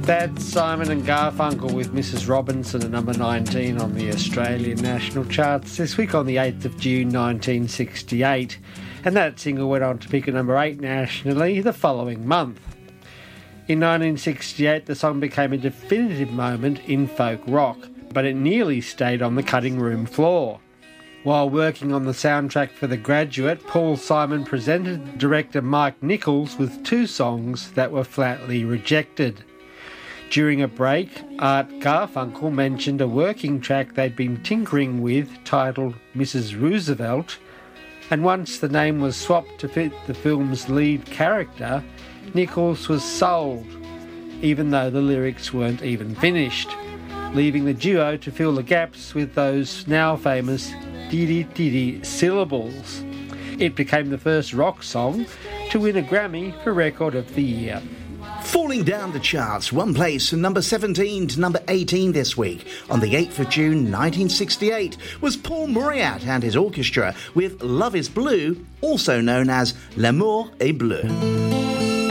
That's Simon and Garfunkel with Mrs. Robinson at number 19 on the Australian national charts this week on the 8th of June 1968. And that single went on to peak at number 8 nationally the following month. In 1968, the song became a definitive moment in folk rock, but it nearly stayed on the cutting room floor. While working on the soundtrack for The Graduate, Paul Simon presented director Mike Nichols with 2 songs that were flatly rejected. During a break, Art Garfunkel mentioned a working track they'd been tinkering with titled Mrs. Roosevelt, and once the name was swapped to fit the film's lead character, Nichols was sold, even though the lyrics weren't even finished, leaving the duo to fill the gaps with those now famous diddy-diddy syllables. It became the first rock song to win a Grammy for Record of the Year. Falling down the charts, one place from number 17 to number 18 this week, on the 8th of June 1968, was Paul Moriat and his orchestra with Love is Blue, also known as L'amour est bleu.